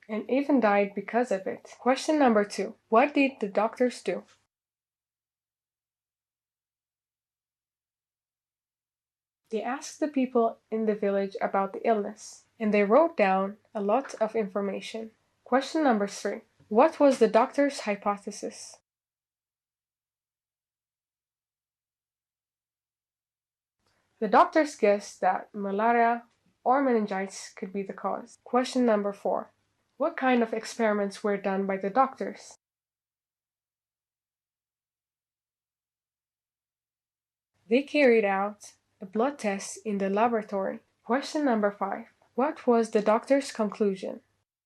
and even died because of it. Question number 2. What did the doctors do? They asked the people in the village about the illness, and they wrote down a lot of information. Question number 3. What was the doctor's hypothesis? The doctors guessed that malaria or meningitis could be the cause. Question number 4. What kind of experiments were done by the doctors? They carried out a blood test in the laboratory. Question number 5. What was the doctor's conclusion?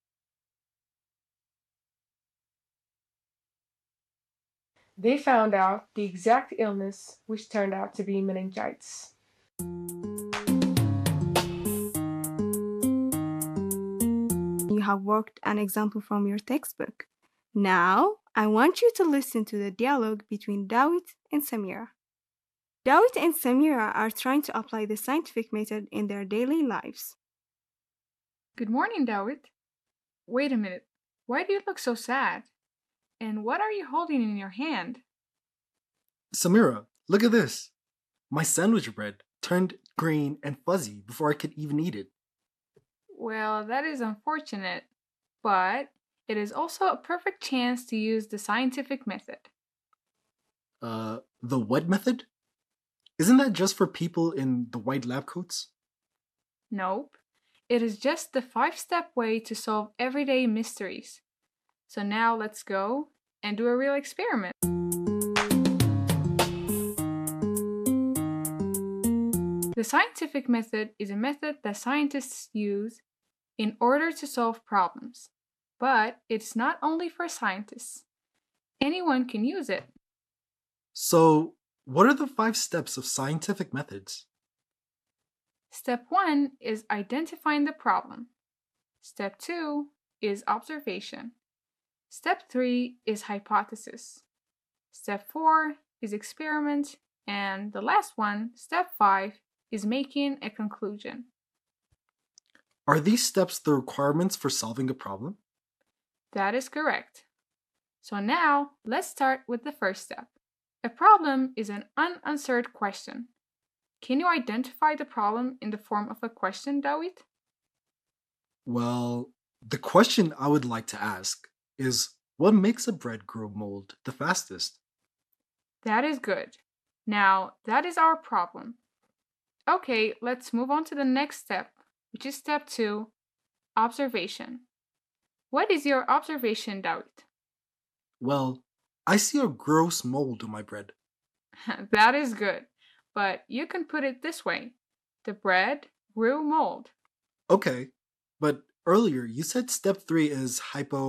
They found out the exact illness, which turned out to be meningitis. You have worked an example from your textbook. Now, I want you to listen to the dialogue between Dawit and Samira. Dawit and Samira are trying to apply the scientific method in their daily lives. Good morning, Dawit. Wait a minute. Why do you look so sad? And what are you holding in your hand? Samira, look at this. My sandwich bread turned green and fuzzy before I could even eat it. Well, that is unfortunate, but it is also a perfect chance to use the scientific method. The what method? Isn't that just for people in the white lab coats? Nope. It is just the 5-step way to solve everyday mysteries. So now let's go and do a real experiment. The scientific method is a method that scientists use in order to solve problems, but it's not only for scientists. Anyone can use it. So, what are the 5 steps of scientific methods? Step 1 is identifying the problem. Step 2 is observation. Step 3 is hypothesis. Step 4 is experiment. And the last one, step 5, is making a conclusion. Are these steps the requirements for solving a problem? That is correct. So now, let's start with the first step. A problem is an unanswered question. Can you identify the problem in the form of a question, Dawit? Well, the question I would like to ask is, what makes a bread grow mold the fastest? That is good. Now, that is our problem. Okay, let's move on to the next step, which is step 2, observation. What is your observation, Dawit? Well, I see a gross mold on my bread. That is good, but you can put it this way. The bread grew mold. Okay, but earlier you said step 3 is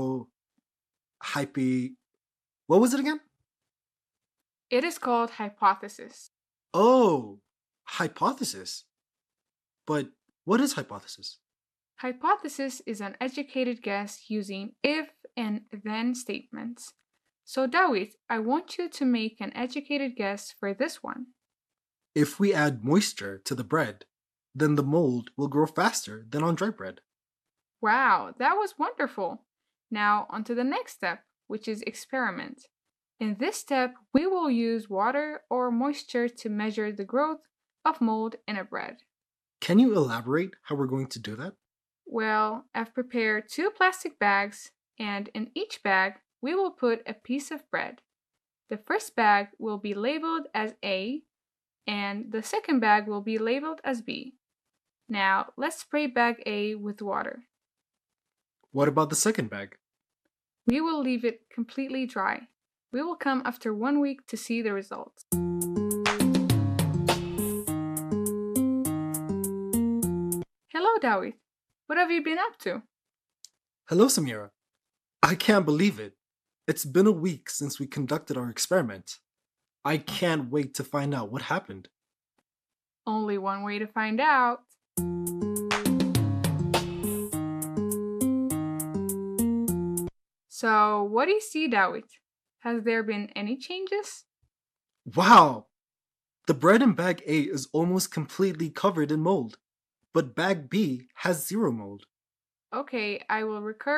what was it again? It is called hypothesis. Oh, hypothesis. But what is hypothesis? Hypothesis is an educated guess using if and then statements. So, Dawit, I want you to make an educated guess for this one. If we add moisture to the bread, then the mold will grow faster than on dry bread. Wow, that was wonderful. Now, on to the next step, which is experiment. In this step, we will use water or moisture to measure the growth of mold in a bread. Can you elaborate how we're going to do that? Well, I've prepared 2 plastic bags, and in each bag, we will put a piece of bread. The first bag will be labeled as A, and the second bag will be labeled as B. Now, let's spray bag A with water. What about the second bag? We will leave it completely dry. We will come after 1 week to see the results. Hello, Dawit. What have you been up to? Hello, Samira. I can't believe it. It's been a week since we conducted our experiment. I can't wait to find out what happened. Only one way to find out. So, what do you see, Dawit? Has there been any changes? Wow! The bread in bag A is almost completely covered in mold, but bag B has 0 mold. Okay, I will recur